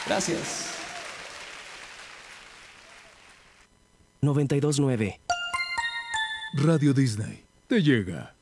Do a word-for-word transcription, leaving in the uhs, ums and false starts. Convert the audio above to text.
Gracias. noventa y dos nueve Radio Disney te llega.